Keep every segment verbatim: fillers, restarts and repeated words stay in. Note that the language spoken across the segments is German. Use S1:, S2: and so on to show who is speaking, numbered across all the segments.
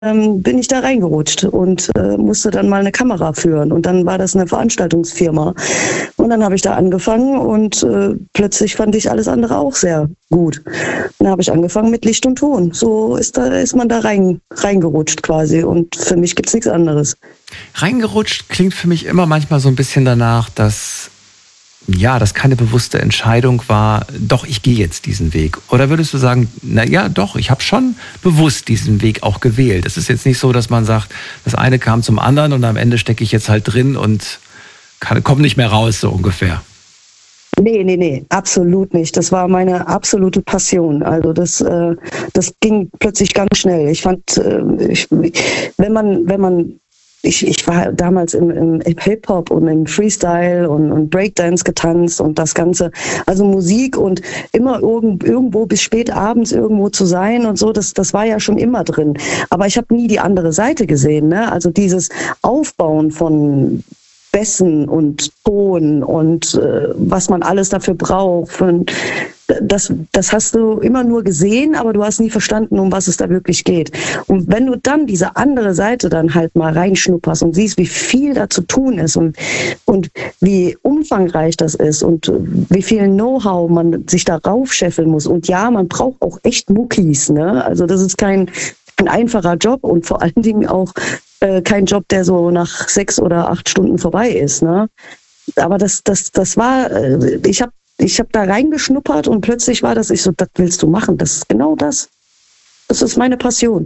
S1: ähm, bin ich da reingerutscht und äh, musste dann mal eine Kamera führen. Und dann war das eine Veranstaltungsfirma. Und dann habe ich da angefangen und äh, plötzlich fand ich alles andere auch sehr gut. Dann habe ich angefangen mit Licht und Ton. So ist, da, ist man da rein, reingerutscht quasi. Und für mich gibt es nichts anderes.
S2: Reingerutscht klingt für mich immer manchmal so ein bisschen danach, dass ja, das keine bewusste Entscheidung war, doch, ich gehe jetzt diesen Weg. Oder würdest du sagen, na ja, doch, ich habe schon bewusst diesen Weg auch gewählt. Es ist jetzt nicht so, dass man sagt, das eine kam zum anderen und am Ende stecke ich jetzt halt drin und komme nicht mehr raus, so ungefähr.
S1: Nee, nee, nee, absolut nicht. Das war meine absolute Passion. Also das, äh, das ging plötzlich ganz schnell. Ich fand, äh, ich, wenn man, wenn man Ich, ich war damals im, im Hip-Hop und im Freestyle und, und Breakdance getanzt und das Ganze. Also Musik und immer irgend, irgendwo bis spät abends irgendwo zu sein und so, das, das war ja schon immer drin. Aber ich habe nie die andere Seite gesehen, ne? Also dieses Aufbauen von Bässen und Ton und äh, was man alles dafür braucht. Für, das, das hast du immer nur gesehen, aber du hast nie verstanden, um was es da wirklich geht. Und wenn du dann diese andere Seite dann halt mal reinschnupperst und siehst, wie viel da zu tun ist und, und wie umfangreich das ist und wie viel Know-how man sich da raufscheffeln muss. Und ja, man braucht auch echt Muckis, ne? Also das ist kein, ein einfacher Job und vor allen Dingen auch äh, kein Job, der so nach sechs oder acht Stunden vorbei ist, ne? Aber das, das, das war, äh, ich habe Ich habe da reingeschnuppert und plötzlich war das, ich so, das willst du machen, das ist genau das. Das ist meine Passion.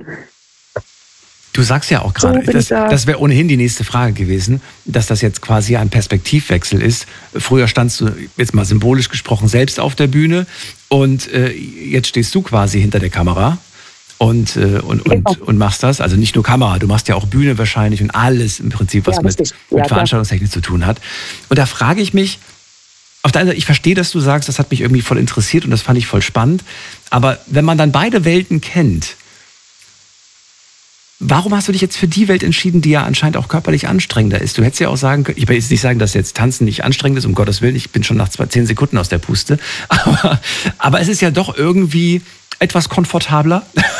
S2: Du sagst ja auch gerade, so das, da. das wäre ohnehin die nächste Frage gewesen, dass das jetzt quasi ein Perspektivwechsel ist. Früher standst du, jetzt mal symbolisch gesprochen, selbst auf der Bühne und äh, jetzt stehst du quasi hinter der Kamera und, äh, und, und, ja. und machst das. Also nicht nur Kamera, du machst ja auch Bühne wahrscheinlich und alles im Prinzip, was ja, mit, ja, mit Veranstaltungstechnik zu tun hat. Und da frage ich mich, auf der einen Seite, ich verstehe, dass du sagst, das hat mich irgendwie voll interessiert und das fand ich voll spannend. Aber wenn man dann beide Welten kennt, warum hast du dich jetzt für die Welt entschieden, die ja anscheinend auch körperlich anstrengender ist? Du hättest ja auch sagen können, ich will jetzt nicht sagen, dass jetzt Tanzen nicht anstrengend ist, um Gottes Willen, ich bin schon nach zwei, zehn Sekunden aus der Puste. Aber, aber es ist ja doch irgendwie etwas komfortabler,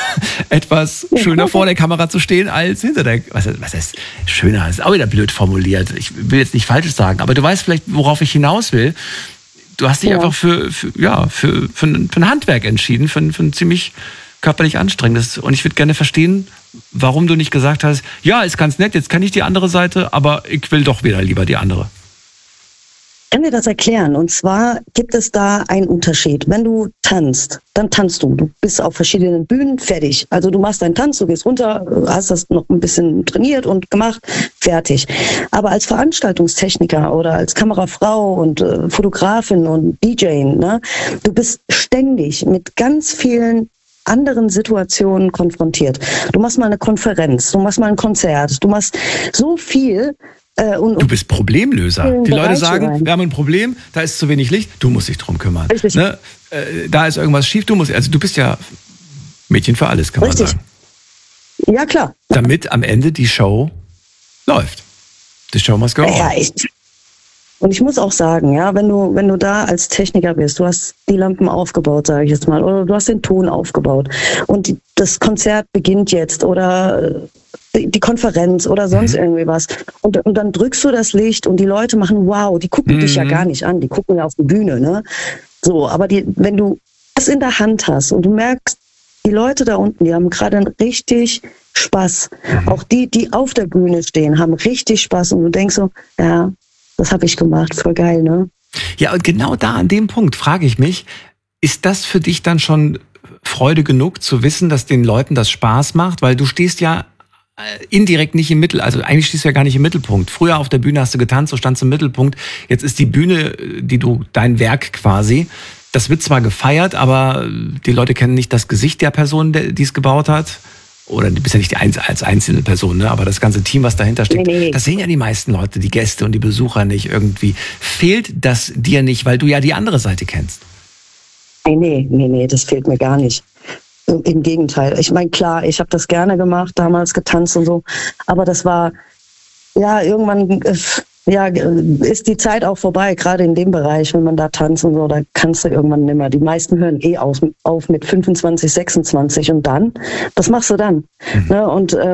S2: etwas schöner vor der Kamera zu stehen, als hinter der, was, was heißt schöner, das ist auch wieder blöd formuliert. Ich will jetzt nicht Falsches sagen, aber du weißt vielleicht, worauf ich hinaus will. Du hast dich ja. einfach für, für, ja, für, für, ein, für ein Handwerk entschieden, für ein, für ein ziemlich körperlich anstrengendes. Und ich würde gerne verstehen, warum du nicht gesagt hast, ja, ist ganz nett, jetzt kann ich die andere Seite, aber ich will doch wieder lieber die andere.
S1: Ich kann dir das erklären. Und zwar gibt es da einen Unterschied. Wenn du tanzt, dann tanzt du. Du bist auf verschiedenen Bühnen, fertig. Also du machst deinen Tanz, du gehst runter, hast das noch ein bisschen trainiert und gemacht, fertig. Aber als Veranstaltungstechniker oder als Kamerafrau und äh, Fotografin und D J, ne, du bist ständig mit ganz vielen anderen Situationen konfrontiert. Du machst mal eine Konferenz, du machst mal ein Konzert, du machst so viel. Äh, und,
S2: du bist Problemlöser. Die Leute sagen, rein. Wir haben ein Problem, da ist zu wenig Licht, du musst dich drum kümmern. Ne? Äh, da ist irgendwas schief, du musst, also du bist ja Mädchen für alles, kann Richtig. man sagen.
S1: Ja, klar.
S2: Damit am Ende die Show läuft. Die Show must go on.
S1: Ja, ich, und ich muss auch sagen, ja, wenn du, wenn du da als Techniker bist, du hast die Lampen aufgebaut, sage ich jetzt mal, oder du hast den Ton aufgebaut und die, das Konzert beginnt jetzt oder die Konferenz oder sonst mhm. irgendwie was. Und, und dann drückst du das Licht und die Leute machen wow, die gucken mhm. dich ja gar nicht an, die gucken ja auf die Bühne, ne? So, aber die, wenn du das in der Hand hast und du merkst, die Leute da unten, die haben gerade richtig Spaß. Mhm. Auch die, die auf der Bühne stehen, haben richtig Spaß und du denkst so, ja, das habe ich gemacht, voll geil, ne?
S2: Ja, und genau da an dem Punkt frage ich mich, ist das für dich dann schon Freude genug zu wissen, dass den Leuten das Spaß macht? Weil du stehst ja indirekt nicht im Mittel, also eigentlich stehst du ja gar nicht im Mittelpunkt. Früher auf der Bühne hast du getanzt, du standst im Mittelpunkt. Jetzt ist die Bühne, die du, dein Werk quasi. Das wird zwar gefeiert, aber die Leute kennen nicht das Gesicht der Person, die es gebaut hat. Oder du bist ja nicht die Einz- als einzelne Person, ne? Aber das ganze Team, was dahinter steckt, nee, nee. das sehen ja die meisten Leute, die Gäste und die Besucher nicht irgendwie. Fehlt das dir nicht, weil du ja die andere Seite kennst?
S1: Nee, nee, nee, nee, das fehlt mir gar nicht. Im Gegenteil. Ich meine, klar, ich habe das gerne gemacht, damals getanzt und so. Aber das war, ja, irgendwann, ja, ist die Zeit auch vorbei, gerade in dem Bereich, wenn man da tanzt und so, da kannst du irgendwann nimmer. Die meisten hören eh auf, auf mit fünfundzwanzig, sechsundzwanzig und dann, was machst du dann? Mhm. Ne, und äh,